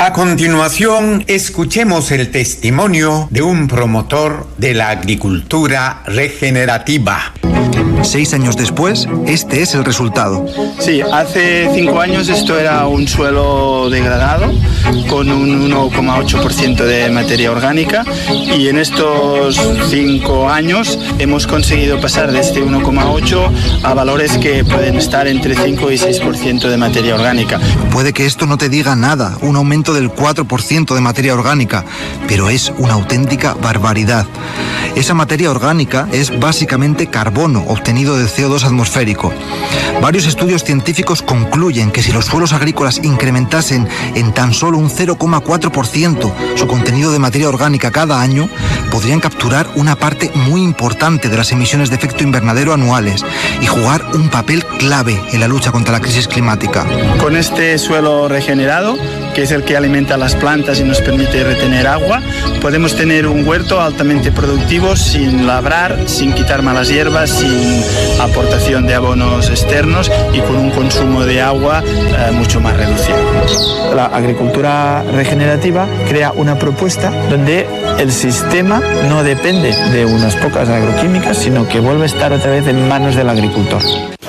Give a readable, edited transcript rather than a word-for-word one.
A continuación, escuchemos el testimonio de un promotor de la agricultura regenerativa. 6 años después, este es el resultado. Sí, hace 5 años esto era un suelo degradado con un 1,8% de materia orgánica y en estos 5 años hemos conseguido pasar de este 1,8 a valores que pueden estar entre 5 y 6% de materia orgánica. Puede que esto no te diga nada, un aumento del 4% de materia orgánica, pero es una auténtica barbaridad. Esa materia orgánica es básicamente carbono obtenido del CO2 atmosférico. Varios estudios científicos concluyen que si los suelos agrícolas incrementasen en tan solo un 0,4% su contenido de materia orgánica cada año, podrían capturar una parte muy importante de las emisiones de efecto invernadero anuales y jugar un papel clave en la lucha contra la crisis climática. Con este suelo regenerado, que es el que alimenta las plantas y nos permite retener agua, podemos tener un huerto altamente productivo sin labrar, sin quitar malas hierbas, sin aportación de abonos externos y con un consumo de agua mucho más reducido. La agricultura regenerativa crea una propuesta donde el sistema no depende de unas pocas agroquímicas, sino que vuelve a estar otra vez en manos del agricultor.